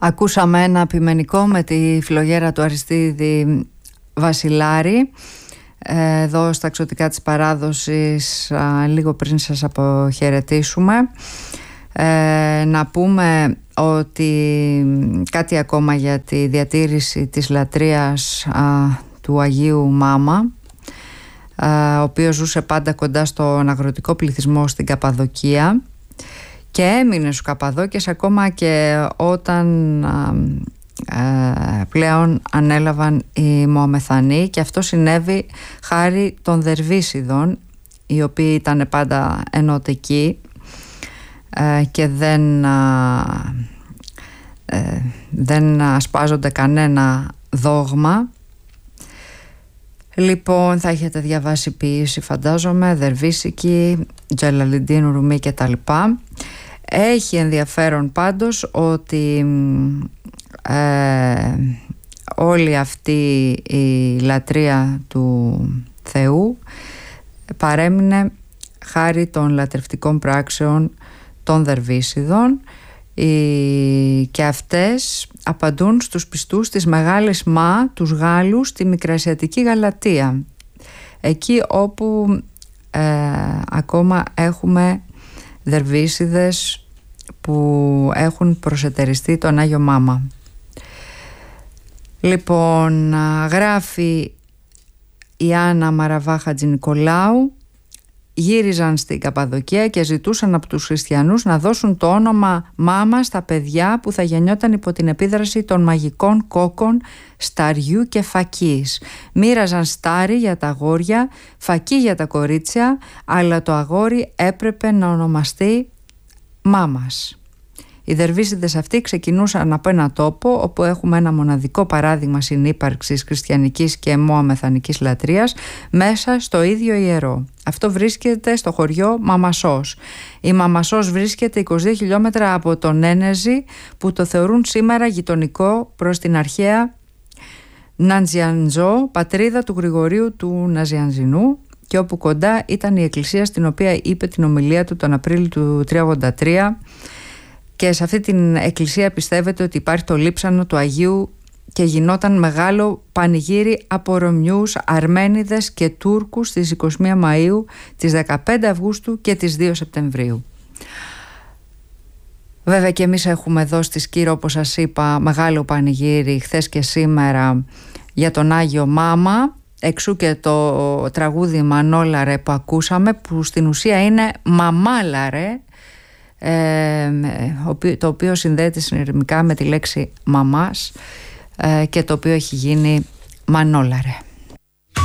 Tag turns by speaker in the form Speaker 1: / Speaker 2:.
Speaker 1: Ακούσαμε ένα απειμενικό με τη φλογέρα του Αριστίδη Βασιλάρη εδώ στα Ξωτικά της Παράδοσης, λίγο πριν σας αποχαιρετήσουμε. Να πούμε ότι κάτι ακόμα για τη διατήρηση της λατρείας του Αγίου Μάμα, ο οποίος ζούσε πάντα κοντά στον αγροτικό πληθυσμό στην Καπαδοκία και έμεινε στους Καπαδόκες ακόμα και όταν πλέον ανέλαβαν οι Μωαμεθανοί, και αυτό συνέβη χάρη των Δερβίσιδων, οι οποίοι ήταν πάντα ενωτικοί και δεν ασπάζονται κανένα δόγμα. Λοιπόν, θα έχετε διαβάσει ποίηση, φαντάζομαι, Δερβίσικη, Τζαλαλιντίν Ρουμή και τα λοιπά. Έχει ενδιαφέρον πάντως ότι όλη αυτή η λατρεία του Θεού παρέμεινε χάρη των λατρευτικών πράξεων των Δερβίσιδων, και αυτές απαντούν στους πιστούς της Μεγάλης Μα, τους Γάλλους, στη Μικρασιατική Γαλατεία, εκεί όπου ακόμα έχουμε Δερβίσιδες που έχουν προσετεριστεί τον Άγιο Μάμα. Λοιπόν, γράφει η Άννα Μαραβά Χατζηνικολάου, γύριζαν στην Καπαδοκία και ζητούσαν από τους χριστιανούς να δώσουν το όνομα Μάμα στα παιδιά που θα γεννιόταν υπό την επίδραση των μαγικών κόκκων Σταριού και Φακής. Μοίραζαν στάρι για τα αγόρια, φακί για τα κορίτσια, αλλά το αγόρι έπρεπε να ονομαστεί Μάμας. Οι Δερβίσιδες αυτοί ξεκινούσαν από ένα τόπο όπου έχουμε ένα μοναδικό παράδειγμα συνύπαρξης χριστιανικής και μωαμεθανικής λατρείας μέσα στο ίδιο ιερό. Αυτό βρίσκεται στο χωριό Μαμασσός. Η Μαμασσός βρίσκεται 22 χιλιόμετρα από τον Ένεζη, που το θεωρούν σήμερα γειτονικό προς την αρχαία Ναντζιαντζό, πατρίδα του Γρηγορίου του Ναζιανζινού, και όπου κοντά ήταν η εκκλησία στην οποία είπε την ομιλία του τον Απρίλιο του 383. Και σε αυτή την εκκλησία πιστεύετε ότι υπάρχει το λείψανο του Αγίου και γινόταν μεγάλο πανηγύρι από Ρωμιούς, Αρμένιδες και Τούρκους στις 21 Μαΐου, τις 15 Αυγούστου και τις 2 Σεπτεμβρίου. Βέβαια και εμείς έχουμε εδώ στη Σκύρο, όπως σας είπα, μεγάλο πανηγύρι χθες και σήμερα για τον Άγιο Μάμα. Εξού και το τραγούδι Μανόλαρε που ακούσαμε, που στην ουσία είναι Μαμάλαρε, το οποίο συνδέεται συνειρμικά με τη λέξη μαμάς, και το οποίο έχει γίνει Μανόλαρε.